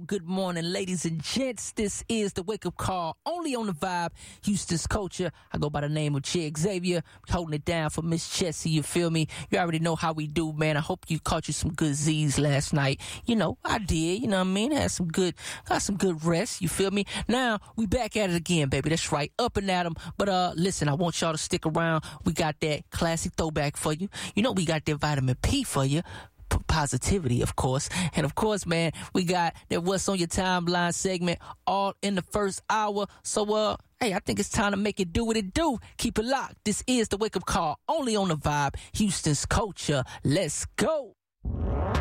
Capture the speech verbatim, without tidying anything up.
Good morning, ladies and gents. This is the Wake Up Call, only on the Vibe, Houston's Culture. I go by the name of Che Xavier, holding it down for Miss Chessie, you feel me? You already know how we do, man. I hope you caught you some good Z's last night. You know, I did, you know what I mean? Had some good, got some good rest, you feel me? Now, we back at it again, baby. That's right, up and at 'em. But uh, listen, I want y'all to stick around. We got that classic throwback for you. You know, we got that vitamin P for you. Positivity, of course. And of course, man, we got that What's on Your Timeline segment all in the first hour. So, uh, hey, I think it's time to make it do what it do. Keep it locked. This is the Wake Up Call, only on the Vibe, Houston's Culture. Let's go.